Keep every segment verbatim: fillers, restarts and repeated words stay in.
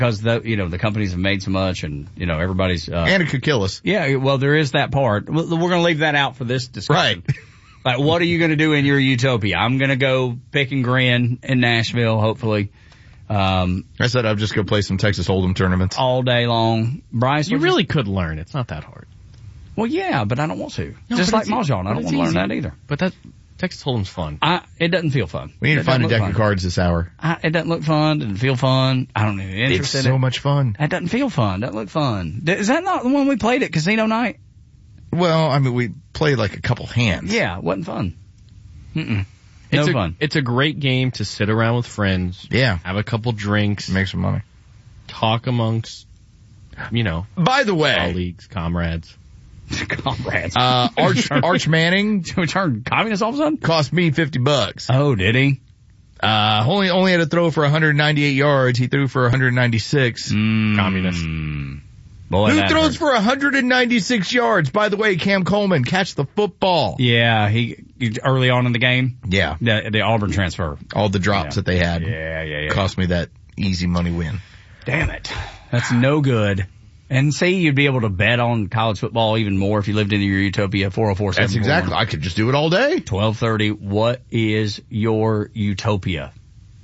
because the you know the companies have made so much, and you know everybody's uh, and it could kill us. Yeah, well, there is that part. We're going to leave that out for this discussion. Right. Like, what are you going to do in your utopia? I'm going to go pick and grin in Nashville, hopefully. Um, I said I'd just go play some Texas Hold'em tournaments all day long. Bryce, you really could learn. It's not that hard. Well, yeah, but I don't want to. No, Just like e- Mahjong, I don't want to learn that either. But that Texas Hold'em's fun. I, it doesn't feel fun. We need to it find a deck fun. of cards this hour. I, it doesn't look fun. Doesn't feel fun. I don't need interest It's in so it. much fun. That doesn't feel fun. Doesn't look fun. Is that not the one we played at Casino Night? Well, I mean, we played like a couple hands. Yeah, it wasn't fun. Mm-mm. It's No a, fun. It's a great game to sit around with friends. Yeah. Have a couple drinks. Make some money. Talk amongst, you know, By the way, colleagues, comrades. Comrades. uh, Arch, Arch Manning we turned communist all of a sudden? cost me fifty bucks. Oh, did he? Uh, only, only had to throw for one hundred ninety-eight yards. He threw for one hundred ninety-six. Mm. Communist. Boy, Who that throws hurt. for one hundred ninety-six yards? By the way, Cam Coleman, catch the football. Yeah, he, early on in the game, Yeah. the, the Auburn transfer. All the drops Yeah. that they had. Yeah, yeah, yeah. Cost me that easy money win. Damn it. That's no good. And see, you'd be able to bet on college football even more if you lived in your utopia. four oh four, That's exactly. I could just do it all day. twelve thirty. What is your utopia?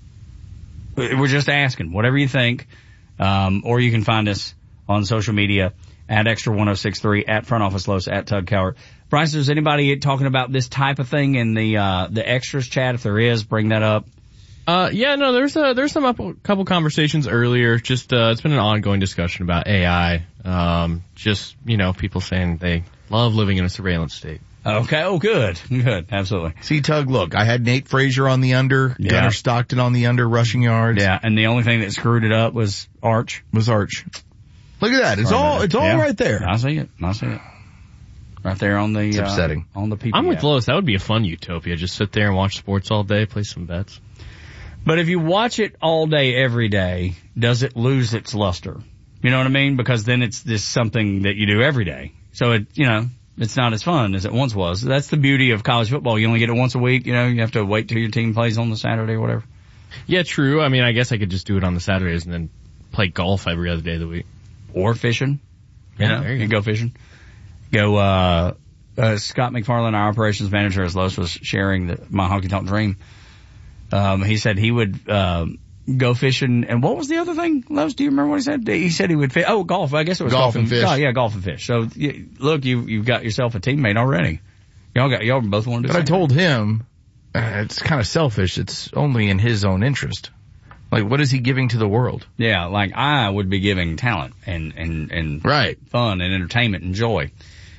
We're just asking. Whatever you think. Um, or you can find us on social media at Extra one oh six three, at Front Office Los, at Tug Cowart. Bryce, is anybody talking about this type of thing in the, uh, the extras chat? If there is, bring that up. Uh, yeah, no, there's a, there's some up, couple conversations earlier. Just, uh, it's been an ongoing discussion about A I. Um, just, you know, people saying they love living in a surveillance state. Okay. Oh, good. Good. Absolutely. See, Tug, look, I had Nate Frazier on the under, Yeah. Gunnar Stockton on the under rushing yards. Yeah. And the only thing that screwed it up was Arch. Was Arch. Look at that. It's Sorry all, about it's that. all Yeah. right there. I see it. I see it. Right there on the, It's uh, upsetting. on the P P. I'm with app. Lois. That would be a fun utopia. Just sit there and watch sports all day, play some bets. But if you watch it all day, every day, does it lose its luster? You know what I mean? Because then it's this something that you do every day. So it, you know, it's not as fun as it once was. That's the beauty of college football. You only get it once a week. You know, you have to wait till your team plays on the Saturday or whatever. Yeah, true. I mean, I guess I could just do it on the Saturdays and then play golf every other day of the week. Or fishing. You Yeah, know, there you you can go fishing. Go, uh, uh, Scott McFarland, our operations manager, as Lois was sharing the, my honky tonk dream. Um, he said he would, um, go fishing. And what was the other thing, Lois? Do you remember what he said? He said he would fish. Oh, golf. I guess it was Golf golf, and fish. Oh, yeah, golf and fish. So you, look, you, you've got yourself a teammate already. Y'all got, y'all both want to do But I the same told him, uh, it's kind of selfish. It's only in his own interest. Like, what is he giving to the world? thing. Yeah, like I would be giving talent and, and, and Right. fun and entertainment and joy.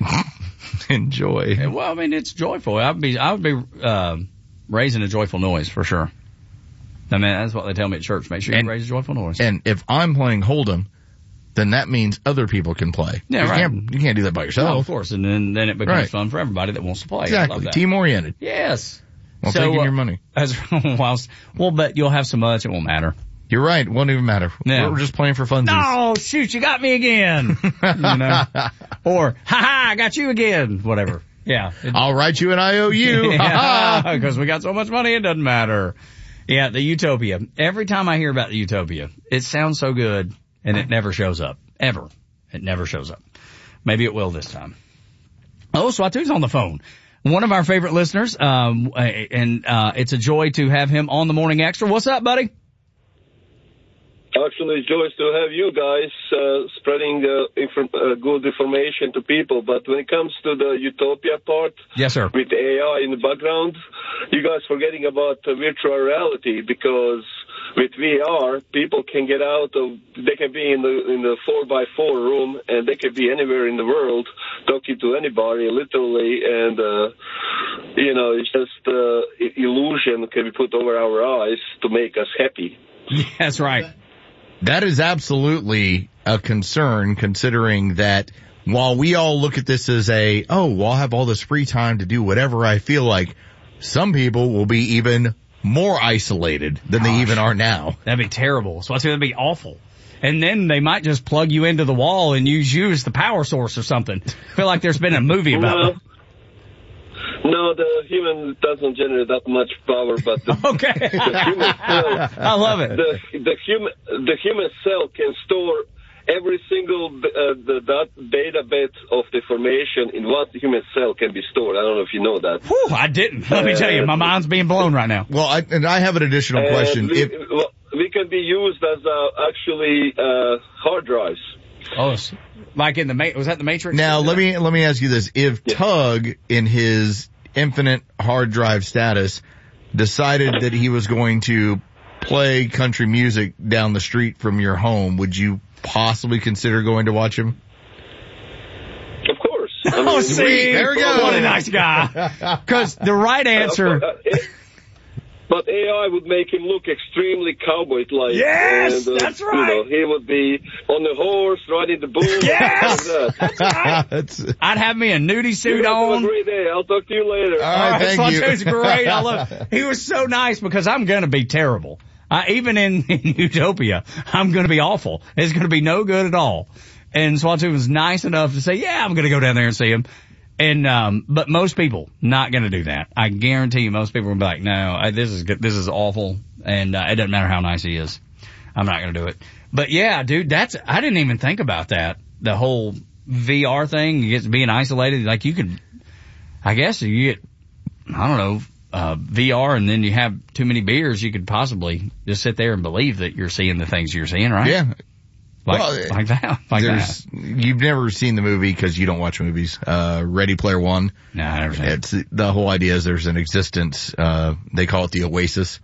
Enjoy. And, well, I mean, it's joyful. I'd be, I would be, uh, raising a joyful noise for sure. I mean, that's what they tell me at church. Make sure you And- raise a joyful noise. And if I'm playing Hold'em, then that means other people can play. Yeah, 'Cause right. You can't, you can't do that by No, yourself. of course. And then, then it becomes Right. fun for everybody that wants to play. I love Exactly. that. Team oriented. Yes. Well, So, taking uh, your money. As, whilst, well, but you'll have so much, it won't matter. You're right. It won't even matter. Yeah. We're just playing for funsies. No, shoot, you got me again. you know? Or, ha ha, I got you again. Whatever. Yeah. It, I'll write you an I O U. Ha ha. because we got so much money, it doesn't matter. Yeah, the utopia. Every time I hear about the utopia, it sounds so good, and it never shows up. Ever. It never shows up. Maybe it will this time. Oh, Swatu's on the phone. One of our favorite listeners, um, and uh it's a joy to have him on the Morning Extra. What's up, buddy? Actually, it's joyous to have you guys uh, spreading uh, inf- uh, good information to people. But when it comes to the utopia part, Yes, sir. with A I in the background, you guys forgetting about uh, virtual reality, because with V R, people can get out of, they can be in the in the four by four room, and they can be anywhere in the world, talking to anybody, literally, and uh, you know, it's just uh, illusion can be put over our eyes to make us happy. That's right. That is absolutely a concern, considering that while we all look at this as a, oh, well, I'll have all this free time to do whatever I feel like, some people will be even more isolated than they even are now. That'd be terrible. So I say that'd be awful. And then they might just plug you into the wall and use you as the power source or something. I feel like there's been a movie about Well, it. No, the human doesn't generate that much power, but the, Okay. the human cell, I love it. the the human the human cell can store every single uh, the that data bit of the information in what the human cell can be stored. I don't know if you know that. Whew, I didn't. Let me tell you, my mind's being blown right now. Well, I, and I have an additional And question. we, If, well, we can be used as uh, actually uh, hard drives. Oh, like in the Ma- was that the Matrix? now, let me let me ask you this: if Yeah. Tug, in his infinite hard drive status, decided that he was going to play country music down the street from your home, would you possibly consider going to watch him? Of course. I Oh, mean, see, there we go. what a nice guy. Because the right answer. Uh, it- But A I would make him look extremely cowboy-like. Yes, and, uh, that's right. You know, he would be on the horse, riding the bull. Yes! Like that. That's, I'd have me a nudie You suit guys have on. a great day. I'll talk to you later. All right, thank you. It was great. I love. He was so nice because I'm gonna be terrible. Uh, even in, in Utopia, I'm gonna be awful. It's gonna be no good at all. And Swatu was nice enough to say, "Yeah, I'm gonna go down there and see him." And um, but most people not gonna do that. I guarantee you, most people will be like, "No, I, this is good. This is awful," and uh, it doesn't matter how nice he is. I'm not gonna do it. But yeah, dude, that's I didn't even think about that. The whole V R thing, you get being isolated. Like you could, I guess, if you get, I don't know, uh, V R, and then you have too many beers, you could possibly just sit there and believe that you're seeing the things you're seeing, right? yeah. Like, Well, like that. Like There's, that. you've never seen the movie because you don't watch movies. Uh, Ready Player One. No, I never seen it. It's the whole idea is there's an existence. Uh, they call it the Oasis,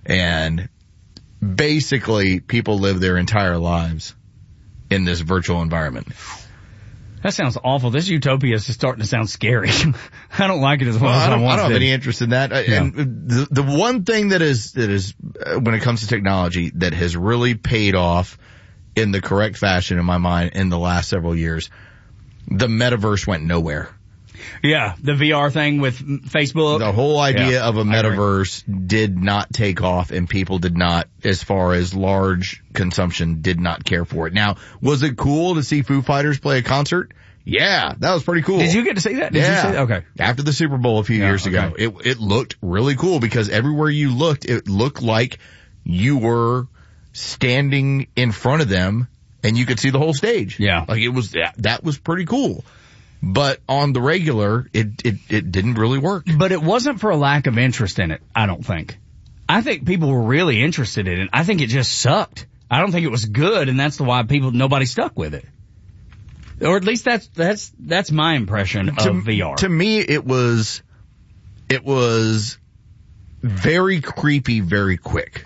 and basically people live their entire lives in this virtual environment. That sounds awful. This Utopia is just starting to sound scary. I don't like it as well, Well, as I I, don't, I once don't have did. any interest in that. I- And the, the one thing that is, that is, uh, when it comes to technology that has really paid off in the correct fashion in my mind in the last several years, the metaverse went nowhere. Yeah, the V R thing with Facebook. The whole idea Yeah, of a I agree. metaverse did not take off, and people did not, as far as large consumption, did not care for it. Now, was it cool to see Foo Fighters play a concert? Yeah, that was pretty cool. Did you get to see that? Did yeah. you see that? Okay. After the Super Bowl a few Yeah, years ago, okay. it it looked really cool because everywhere you looked, it looked like you were standing in front of them and you could see the whole stage. Yeah. Like it was, that, that was pretty cool. But on the regular, it, it, it didn't really work. But it wasn't for a lack of interest in it, I don't think. I think people were really interested in it. I think it just sucked. I don't think it was good, and that's the why people, nobody stuck with it. Or at least that's, that's, that's my impression of to, V R. To me, it was, it was very creepy, very quick.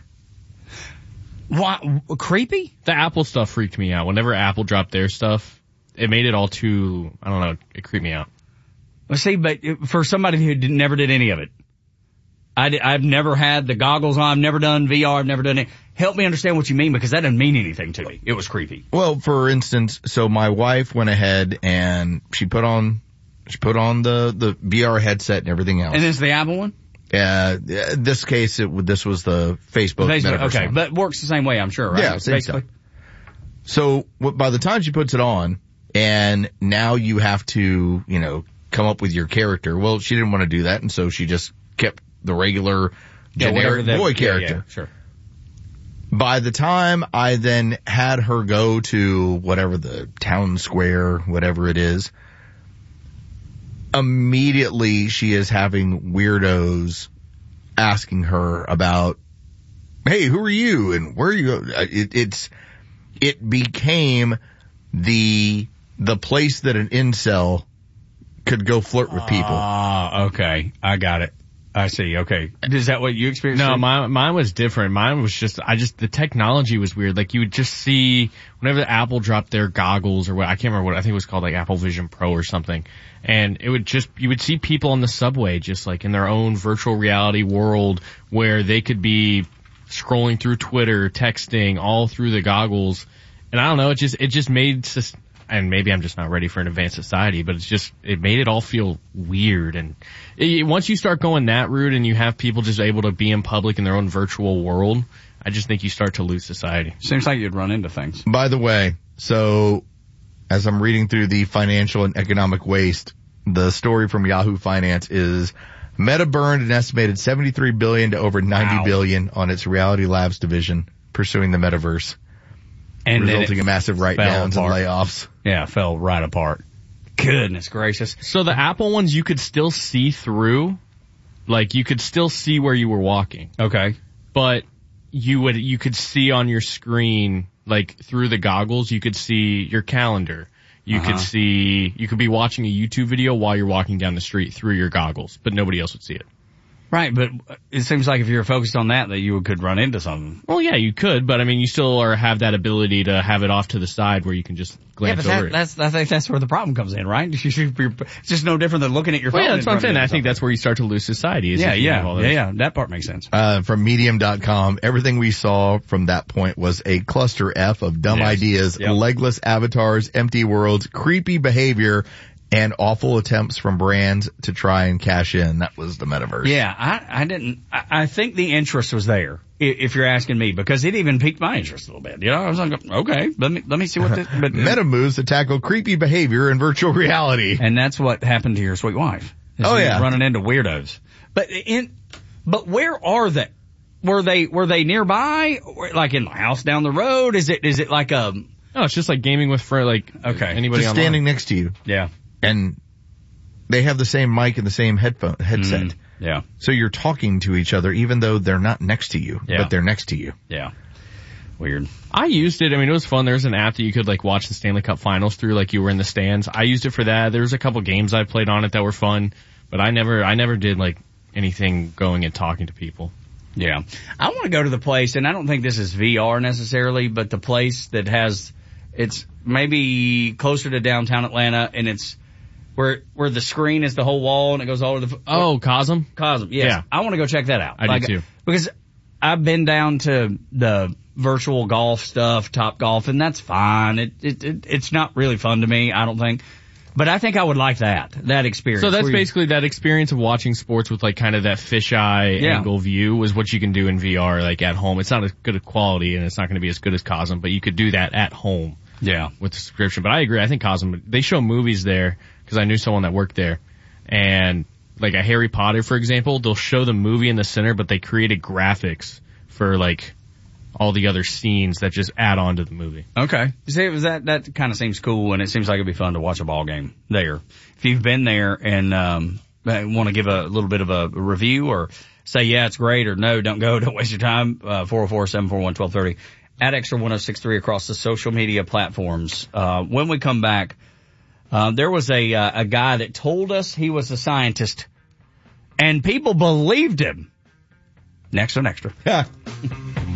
Why, creepy? The Apple stuff freaked me out. Whenever Apple dropped their stuff, it made it all too, I don't know, it creeped me out. Well, see, but for somebody who did, never did any of it, I did, I've never had the goggles on, I've never done V R, I've never done it. Help me understand what you mean, because that doesn't mean anything to me. It was creepy. Well, for instance, so my wife went ahead and she put on, she put on the, the V R headset and everything else. And this is the Apple one? Uh, this case, it, this was the Facebook, Facebook, metaverse okay, one. but works the same way, I'm sure, right? Yeah, same Basically. stuff. So what, by the time she puts it on, and now you have to, you know, come up with your character. Well, she didn't want to do that, and so she just kept the regular Yeah, whatever generic the- boy yeah, character. yeah, sure. By the time I then had her go to whatever the town square, whatever it is, immediately she is having weirdos asking her about, hey, who are you and where are you? It, it's, it became the, the place that an incel could go flirt with people. Ah, okay. I got it. I see. Okay. Is that what you experienced? No, too? mine, mine was different. Mine was just, I just, the technology was weird. Like you would just see, whenever Apple dropped their goggles or what, I can't remember what, I think it was called like Apple Vision Pro or something. And it would just, you would see people on the subway just like in their own virtual reality world where they could be scrolling through Twitter, texting all through the goggles. And I don't know, it just, it just made, and maybe I'm just not ready for an advanced society, but it's just, it made it all feel weird. And it, once you start going that route and you have people just able to be in public in their own virtual world, I just think you start to lose society. Seems like you'd run into things. By the way, so as I'm reading through the financial and economic waste the story from Yahoo Finance is Meta burned an estimated seventy-three billion dollars to over ninety Wow. billion dollars on its Reality Labs division pursuing the metaverse, And then resulting it in massive write-downs and apart. layoffs. Yeah, fell right apart. Goodness gracious. So the Apple ones you could still see through, like you could still see where you were walking, Okay. but you would, you could see on your screen, like through the goggles, you could see your calendar. You Uh-huh. could see, you could be watching a YouTube video while you're walking down the street through your goggles, but nobody else would see it. Right, but it seems like if you're focused on that, that you could run into something. Well, yeah, you could, but I mean, you still are, have that ability to have it off to the side where you can just Yeah, glance but over that, it. that's, I think that's where the problem comes in, right? You should be- It's just no different than looking at your phone. Well, yeah, that's and what I'm saying. running I into think that's something. where you start to lose society. Is Yeah, if you have yeah, all yeah, those. yeah. That part makes sense. Uh, from medium dot com, everything we saw from that point was a cluster F of dumb Yes. ideas, Yep. legless avatars, empty worlds, creepy behavior, and awful attempts from brands to try and cash in. That was the metaverse. Yeah, I, I didn't, I, I think the interest was there, i- if you're asking me, because it even piqued my interest a little bit. You know, I was like, okay, let me, let me see what this, but, Meta moves to tackle creepy behavior in virtual reality. and that's what happened to your sweet wife. is Oh, she yeah. was running into weirdos. But in, but where are they? Were they, were they nearby? Or like in the house down the road? Is it, is it like a, No, it's just like gaming with for like Okay. anybody Just online. standing next to you. yeah, And they have the same mic and the same headphone, headset. Mm, yeah, So you're talking to each other even though they're not next to you, Yeah. but they're next to you. yeah. Weird. I used it. I mean, it was fun. There was an app that you could like watch the Stanley Cup Finals through, like you were in the stands. I used it for that. There was a couple games I played on it that were fun, but I never, I never did like anything going and talking to people. Yeah. I want to go to the place, and I don't think this is V R necessarily, but the place that has, it's maybe closer to downtown Atlanta, and it's where, where the screen is the whole wall and it goes all to the, Oh, Cosm? Cosm. Yes. Yeah. I want to go check that out. I do too. Because I've been down to the virtual golf stuff, Top Golf, and that's fine. It, it, it it's not really fun to me, I don't think. But I think I would like that, that experience. So that's where you- basically that experience of watching sports with like kind of that fisheye Yeah. angle view was what you can do in V R, like at home. It's not as good a quality and it's not going to be as good as Cosm, but you could do that at home Yeah. with the subscription. But I agree. I think Cosm, they show movies there because I knew someone that worked there, and like a Harry Potter, for example, they'll show the movie in the center, but they created graphics for like all the other scenes that just add on to the movie. Okay. You see, it was that, that kind of seems cool, and it seems like it'd be fun to watch a ball game there. If you've been there and, um, want to give a little bit of a review or say, yeah, it's great, or no, don't go, don't waste your time, uh, four oh four, seven four one, one two three oh at Extra one oh six three across the social media platforms. Uh, when we come back, uh, there was a, uh, a guy that told us he was a scientist, and people believed him. Next on Extra.